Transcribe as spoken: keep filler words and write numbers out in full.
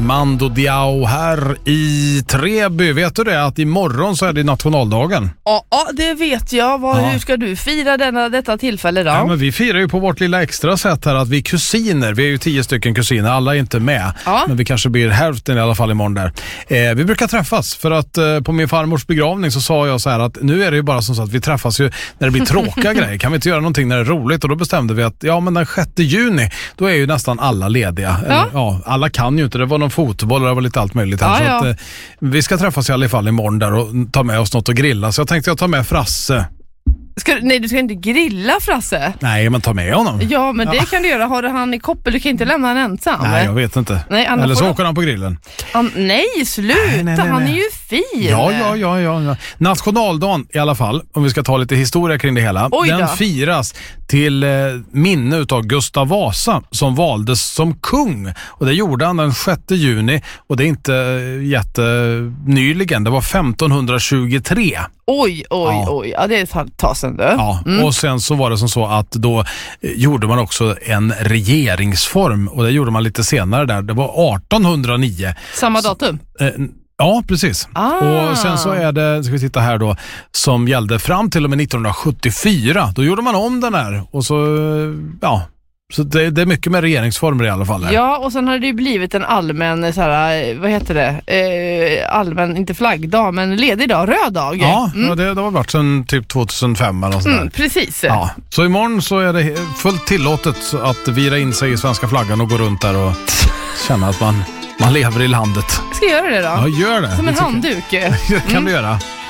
Mando Diao här i Treby. Vet du det att imorgon så är det nationaldagen? Ja, ja det vet jag. Vad, Ja. Hur ska du fira denna, detta tillfälle då? Ja, men vi firar ju på vårt lilla extra sätt här att vi är kusiner. Vi är ju tio stycken kusiner, alla är inte med. Ja. Men vi kanske blir hälften i alla fall imorgon där. Eh, vi brukar träffas för att eh, på min farmors begravning så sa jag så här att nu är det ju bara som så att vi träffas ju när det blir tråkiga grejer. Kan vi inte göra någonting när det är roligt? Och då bestämde vi att ja, men den sjätte juni då är ju nästan alla lediga. Ja. Eh, ja, alla kan ju inte. Det var någon fotboll och det var lite allt möjligt här. Ja, så ja. att, eh, vi ska träffas i alla fall imorgon där och ta med oss något att grilla. Så jag tänkte jag ta med Frasse. Ska, nej, du ska inte grilla Frasse. Nej, men ta med honom. Ja, men det kan du göra. Har du han i koppel? Du kan inte lämna han ensam. Nej, jag vet inte. Nej, Anna, Eller så får- åker han på grillen. Han, nej, sluta. Nej, nej, nej, Han är nej. ju fin. Ja, ja, ja, ja, ja. Nationaldagen i alla fall, om vi ska ta lite historia kring det hela. Oj då. Den firas till eh, minne utav Gustav Vasa som valdes som kung. Och det gjorde han den sjätte juni och det är inte eh, jättenyligen. Det var femtonhundratjugotre. Oj, oj, Ja. oj. Ja, det är ett tag sedan du. Ja, och sen så var det som så att då eh, gjorde man också en regeringsform och det gjorde man lite senare där. Det var artonhundranio. Samma datum. Eh, Ja, precis. Ah. Och sen så är det, ska vi titta här då, som gällde fram till och med nittonhundrasjuttiofyra. Då gjorde man om den här och så, ja, så det, det är mycket med regeringsformer i alla fall. Här. Ja, och sen har det ju blivit en allmän, så här, vad heter det? Eh, allmän, inte flaggdag, men ledig dag, röd dag. Ja, Mm. ja det, det har varit sedan typ tvåtusenfem eller något sånt där. Mm, precis. Ja, så imorgon så är det fullt tillåtet att vira in sig i svenska flaggan och gå runt där och känna att man, man lever i landet. Ska jag göra det då? Ja, gör det. Som Det en tycker handduk. jag. kan du göra.